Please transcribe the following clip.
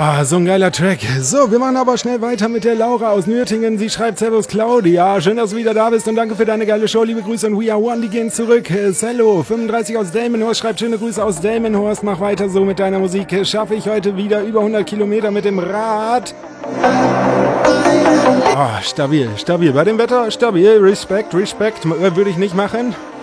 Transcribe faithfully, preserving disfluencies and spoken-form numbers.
Ah, so ein geiler Track. So, wir machen aber schnell weiter mit der Laura aus Nürtingen. Sie schreibt: Servus Claudia, schön, dass du wieder da bist und danke für deine geile Show. Liebe Grüße und We Are One, die gehen zurück. Cello fünfunddreißig aus Delmenhorst schreibt: schöne Grüße aus Delmenhorst. Mach weiter so mit deiner Musik. Schaffe ich heute wieder über hundert Kilometer mit dem Rad. Oh, stabil, stabil. Bei dem Wetter stabil. Respekt, Respekt. Würde ich nicht machen.